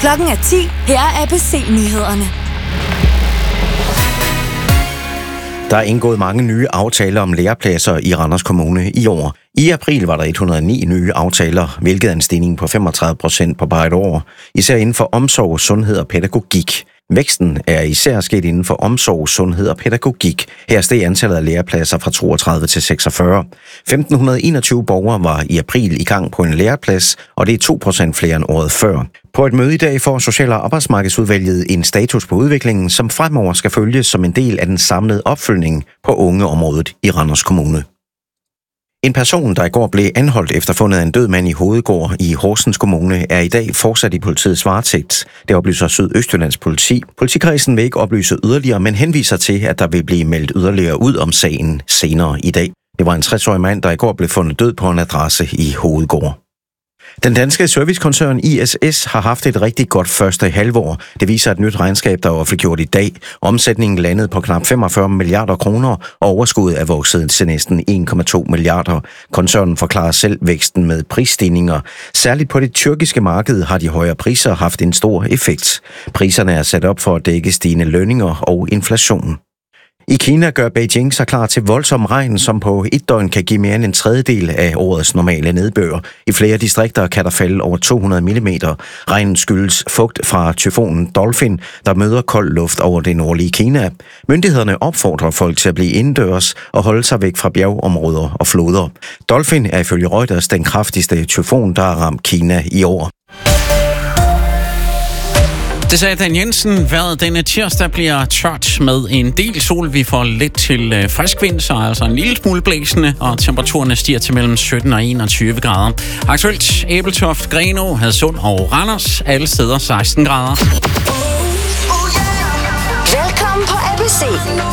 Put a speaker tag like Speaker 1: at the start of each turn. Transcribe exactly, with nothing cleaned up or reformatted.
Speaker 1: Klokken er ti. Her er A B C-nyhederne.
Speaker 2: Der er indgået mange nye aftaler om lærepladser i Randers Kommune i år. I april var der et hundrede og ni nye aftaler, hvilket er en stigning på femogtredive procent på bare et år. Især inden for omsorg, sundhed og pædagogik. Væksten er især sket inden for omsorg, sundhed og pædagogik. Her steg antallet af lærepladser fra toogtredive til seksogfyrre. femten enogtyve borgere var i april i gang på en læreplads, og det er to procent flere end året før. På et møde i dag får Social- og Arbejdsmarkedsudvalget en status på udviklingen, som fremover skal følges som en del af den samlede opfølgning på ungeområdet i Randers Kommune. En person, der i går blev anholdt efter fundet af en død mand i Hovedgård i Horsens Kommune, er i dag fortsat i politiets varetægt. Det oplyser Sydøstjyllands politi. Politikredsen vil ikke oplyse yderligere, men henviser til, at der vil blive meldt yderligere ud om sagen senere i dag. Det var en tres-årig mand, der i går blev fundet død på en adresse i Hovedgård. Den danske servicekoncern I S S har haft et rigtig godt første halvår. Det viser et nyt regnskab, der er offentliggjort i dag. Omsætningen landede på knap femogfyrre milliarder kroner, og overskuddet er vokset til næsten en komma to milliarder. Koncernen forklarer selv væksten med prisstigninger. Særligt på det tyrkiske marked har de højere priser haft en stor effekt. Priserne er sat op for at dække stigende lønninger og inflation. I Kina gør Beijing sig klar til voldsom regn, som på et døgn kan give mere end en tredjedel af årets normale nedbør. I flere distrikter kan der falde over to hundrede millimeter. Regnen skyldes fugt fra tyfonen Dolphin, der møder kold luft over det nordlige Kina. Myndighederne opfordrer folk til at blive indendørs og holde sig væk fra bjergområder og floder. Dolphin er ifølge Reuters den kraftigste tyfon, der har ramt Kina i år.
Speaker 3: Det sagde Dan Jensen. Vejret denne tirsdag bliver tørt med en del sol. Vi får lidt til frisk vind, så altså en lille smule blæsende, og temperaturerne stiger til mellem sytten og enogtyve grader. Aktuelt Ebeltoft, Grenaa, Hadsund og Randers. Alle steder seksten grader.
Speaker 1: Velkommen på A B C.